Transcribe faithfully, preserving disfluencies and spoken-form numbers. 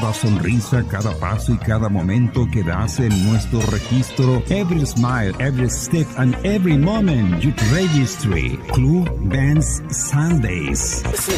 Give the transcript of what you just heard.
Cada sonrisa, cada paso y cada momento que das en nuestro registro. Every smile, every step and every moment you registry. Club Dance Sundays.